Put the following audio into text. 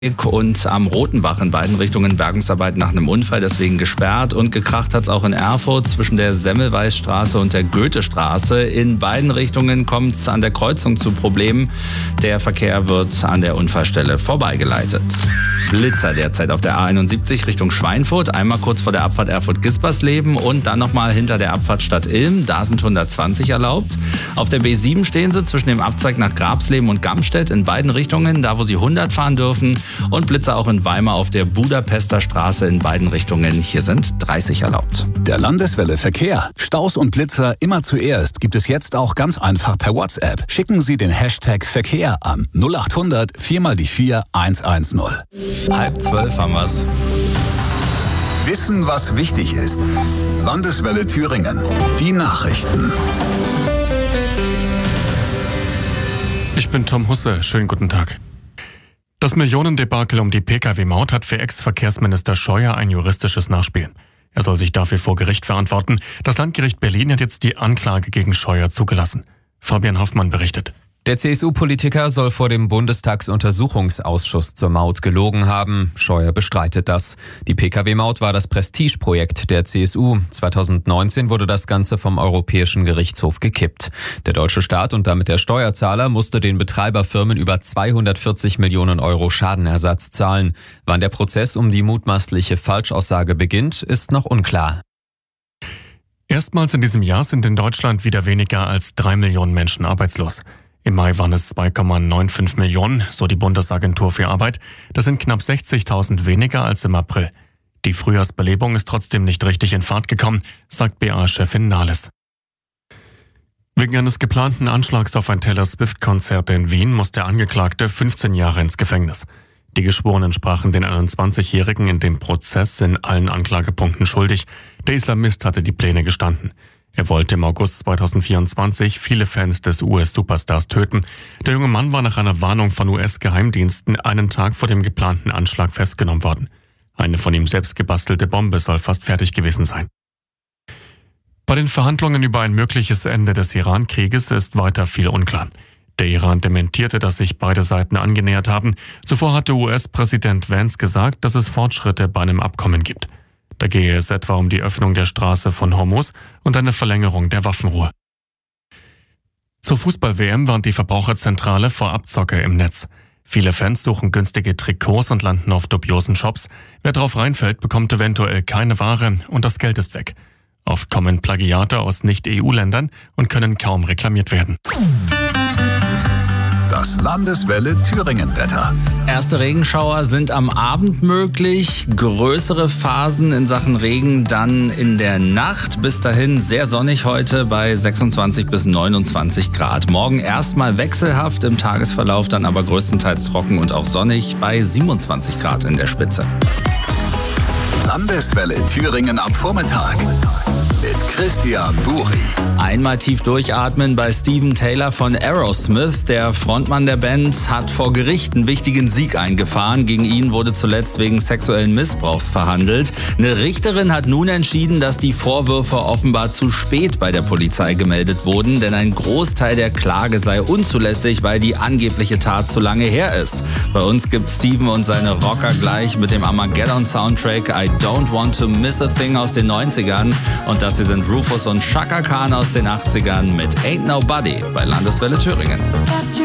Und am Rotenbach in beiden Richtungen Bergungsarbeit nach einem Unfall, deswegen gesperrt. Und gekracht hat es auch in Erfurt zwischen der Semmelweisstraße und der Goethestraße. In beiden Richtungen kommt es an der Kreuzung zu Problemen. Der Verkehr wird an der Unfallstelle vorbeigeleitet. Blitzer derzeit auf der A71 Richtung Schweinfurt. Einmal kurz vor der Abfahrt Erfurt-Gispersleben und dann nochmal hinter der Abfahrt Stadt-Ilm. Da sind 120 erlaubt. Auf der B7 stehen sie zwischen dem Abzweig nach Grabsleben und Gamstedt in beiden Richtungen, da wo sie 100 fahren dürfen. Und Blitzer auch in Weimar auf der Budapester Straße in beiden Richtungen. Hier sind 30 erlaubt. Der Landeswelle Verkehr. Staus und Blitzer immer zuerst gibt es jetzt auch ganz einfach per WhatsApp. Schicken Sie den Hashtag Verkehr an 0800 4x4 110. 11:30 haben wir's. Wissen, was wichtig ist. Landeswelle Thüringen. Die Nachrichten. Ich bin Tom Husse. Schönen guten Tag. Das Millionendebakel um die Pkw-Maut hat für Ex-Verkehrsminister Scheuer ein juristisches Nachspiel. Er soll sich dafür vor Gericht verantworten. Das Landgericht Berlin hat jetzt die Anklage gegen Scheuer zugelassen. Fabian Hoffmann berichtet. Der CSU-Politiker soll vor dem Bundestagsuntersuchungsausschuss zur Maut gelogen haben. Scheuer bestreitet das. Die Pkw-Maut war das Prestigeprojekt der CSU. 2019 wurde das Ganze vom Europäischen Gerichtshof gekippt. Der deutsche Staat und damit der Steuerzahler musste den Betreiberfirmen über 240 Millionen Euro Schadenersatz zahlen. Wann der Prozess um die mutmaßliche Falschaussage beginnt, ist noch unklar. Erstmals in diesem Jahr sind in Deutschland wieder weniger als 3 Millionen Menschen arbeitslos. Im Mai waren es 2,95 Millionen, so die Bundesagentur für Arbeit. Das sind knapp 60.000 weniger als im April. Die Frühjahrsbelebung ist trotzdem nicht richtig in Fahrt gekommen, sagt BA-Chefin Nahles. Wegen eines geplanten Anschlags auf ein Taylor Swift-Konzert in Wien muss der Angeklagte 15 Jahre ins Gefängnis. Die Geschworenen sprachen den 21-Jährigen in dem Prozess in allen Anklagepunkten schuldig. Der Islamist hatte die Pläne gestanden. Er wollte im August 2024 viele Fans des US-Superstars töten. Der junge Mann war nach einer Warnung von US-Geheimdiensten einen Tag vor dem geplanten Anschlag festgenommen worden. Eine von ihm selbst gebastelte Bombe soll fast fertig gewesen sein. Bei den Verhandlungen über ein mögliches Ende des Iran-Krieges ist weiter viel unklar. Der Iran dementierte, dass sich beide Seiten angenähert haben. Zuvor hatte US-Präsident Vance gesagt, dass es Fortschritte bei einem Abkommen gibt. Da gehe es etwa um die Öffnung der Straße von Hormuz und eine Verlängerung der Waffenruhe. Zur Fußball-WM warnt die Verbraucherzentrale vor Abzocke im Netz. Viele Fans suchen günstige Trikots und landen auf dubiosen Shops. Wer drauf reinfällt, bekommt eventuell keine Ware und das Geld ist weg. Oft kommen Plagiate aus Nicht-EU-Ländern und können kaum reklamiert werden. Das Landeswelle Thüringen-Wetter. Erste Regenschauer sind am Abend möglich, größere Phasen in Sachen Regen dann in der Nacht. Bis dahin sehr sonnig heute bei 26 bis 29 Grad. Morgen erstmal wechselhaft, im Tagesverlauf dann aber größtenteils trocken und auch sonnig bei 27 Grad in der Spitze. Landeswelle Thüringen am Vormittag mit Christian Buri. Einmal tief durchatmen bei Steven Taylor von Aerosmith. Der Frontmann der Band hat vor Gericht einen wichtigen Sieg eingefahren. Gegen ihn wurde zuletzt wegen sexuellen Missbrauchs verhandelt. Eine Richterin hat nun entschieden, dass die Vorwürfe offenbar zu spät bei der Polizei gemeldet wurden, denn ein Großteil der Klage sei unzulässig, weil die angebliche Tat zu lange her ist. Bei uns gibt Steven und seine Rocker gleich mit dem Armageddon-Soundtrack I Don't Want to Miss a Thing aus den 90ern. Und das hier sind Rufus und Chaka Khan aus den 80ern mit Ain't Nobody bei Landeswelle Thüringen.